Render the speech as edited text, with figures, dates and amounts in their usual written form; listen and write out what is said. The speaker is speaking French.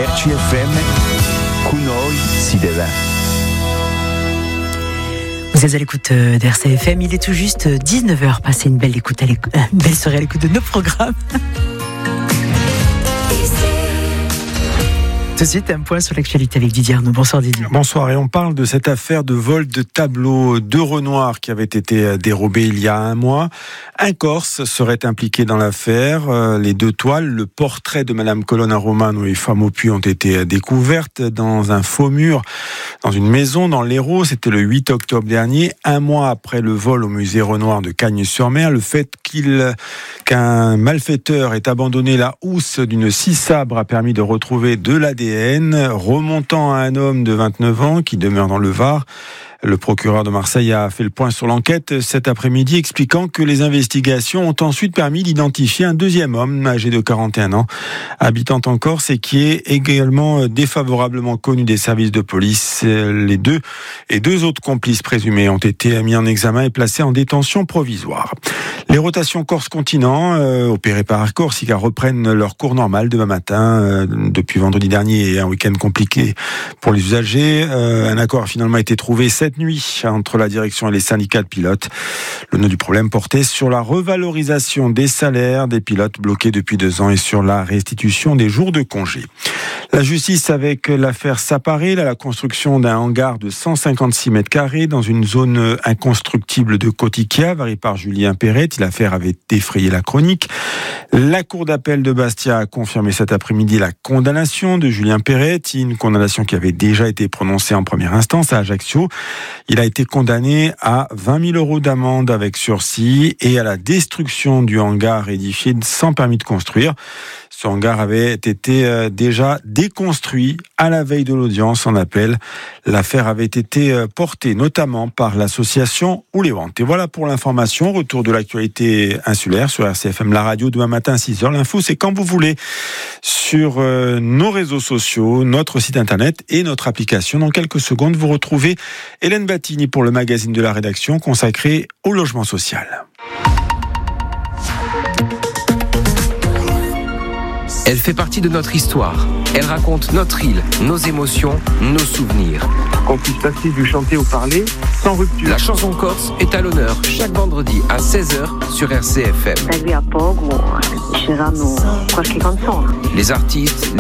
RCFM, con noi si deve. Vous êtes à l'écoute d'RCFM, il est tout juste 19h. Passez une belle soirée à l'écoute de nos programmes. Tout de suite, un point sur l'actualité avec Didier Arnaud. Bonsoir Didier. Bonsoir, et on parle de cette affaire de vol de tableaux de Renoir qui avait été dérobé il y a un mois. Un Corse serait impliqué dans l'affaire. Les deux toiles, le portrait de Madame Colonna Romano et Femme au puits ont été découvertes dans un faux mur, dans une maison dans l'Hérault. C'était le 8 octobre dernier, un mois après le vol au musée Renoir de Cagnes-sur-Mer. Le fait qu'un malfaiteur ait abandonné la housse d'une scie sabre a permis de retrouver de l'ADN remontant à un homme de 29 ans qui demeure dans le Var. Le procureur de Marseille a fait le point sur l'enquête cet après-midi, expliquant que les investigations ont ensuite permis d'identifier un deuxième homme âgé de 41 ans, habitant en Corse et qui est également défavorablement connu des services de police. Les deux autres complices présumés ont été mis en examen et placés en détention provisoire. Les rotations Corse-Continent, opérées par Air Corsica, reprennent leur cours normal demain matin. Depuis vendredi dernier et un week-end compliqué pour les usagers. Un accord a finalement été trouvé cette nuit entre la direction et les syndicats de pilotes. Le nœud du problème portait sur la revalorisation des salaires des pilotes bloqués depuis 2 ans et sur la restitution des jours de congé. La justice avec l'affaire Saparé, la construction d'un hangar de 156 mètres carrés dans une zone inconstructible de Cotiquiave, variée par Julien Perret. L'affaire avait défrayé la chronique. La cour d'appel de Bastia a confirmé cet après-midi la condamnation de Julien Perret, une condamnation qui avait déjà été prononcée en première instance à Ajaccio. Il a été condamné à 20 000 euros d'amende avec sursis et à la destruction du hangar édifié sans permis de construire. Ce hangar avait été déjà déconstruit à la veille de l'audience en appel. L'affaire avait été portée notamment par l'association Oulewante. Et voilà pour l'information. Retour de l'actualité insulaire sur RCFM, la radio, demain matin à 6h. L'info, c'est quand vous voulez sur nos réseaux sociaux, notre site internet et notre application. Dans quelques secondes, vous retrouvez Hélène Battini pour le magazine de la rédaction consacré au logement social. Elle fait partie de notre histoire. Elle raconte notre île, nos émotions, nos souvenirs. Qu'on puisse passer du chanter au parler sans rupture. La chanson corse est à l'honneur chaque vendredi à 16h sur RCFM. Da qui a poco usciranno qualche canzone. Les artistes,